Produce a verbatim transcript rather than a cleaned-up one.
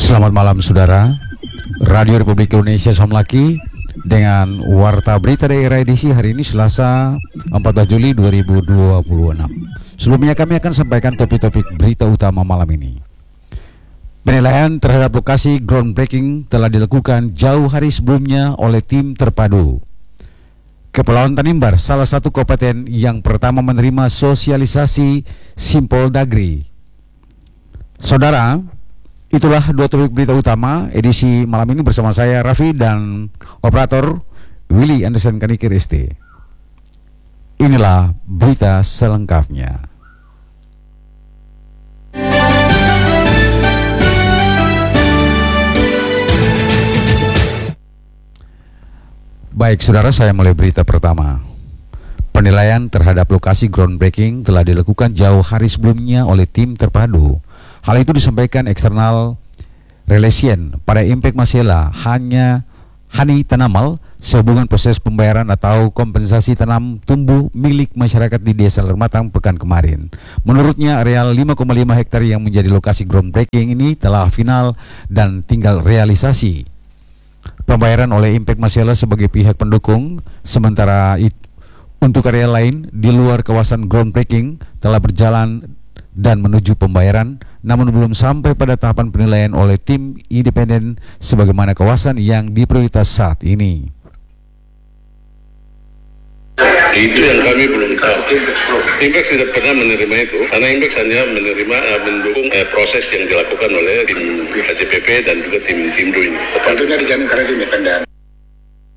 Selamat malam saudara. Radio Republik Indonesia Somlaki dengan Warta Berita Daerah edisi hari ini Selasa empat belas Juli dua ribu dua puluh enam. Sebelumnya kami akan sampaikan topik-topik berita utama malam ini. Penilaian terhadap lokasi groundbreaking telah dilakukan jauh hari sebelumnya oleh tim terpadu. Kepulauan Tanimbar salah satu kabupaten yang pertama menerima sosialisasi Simpol Dagri. Saudara, itulah dua topik berita utama edisi malam ini bersama saya Raffi dan operator Willy Anderson Kanikir S T. Inilah berita selengkapnya. Baik saudara, saya mulai berita pertama. Penilaian terhadap lokasi groundbreaking telah dilakukan jauh hari sebelumnya oleh tim terpadu. Hal itu disampaikan eksternal relation pada Impact Masela hanya Hani Tanamal sehubungan proses pembayaran atau kompensasi tanam tumbuh milik masyarakat di Desa Lermatang pekan kemarin. Menurutnya areal lima koma lima hektar yang menjadi lokasi groundbreaking ini telah final dan tinggal realisasi pembayaran oleh Impact Masela sebagai pihak pendukung. Sementara itu, untuk area lain di luar kawasan groundbreaking telah berjalan dan menuju pembayaran, namun belum sampai pada tahapan penilaian oleh tim independen sebagaimana kawasan yang diprioritas saat ini. Itu yang kami belum tahu. Impact tidak pernah menerima itu, karena Impact hanya menerima uh, mendukung uh, proses yang dilakukan oleh tim H C P P dan juga tim tim D U ini. Tentunya dijamin karena itu independen.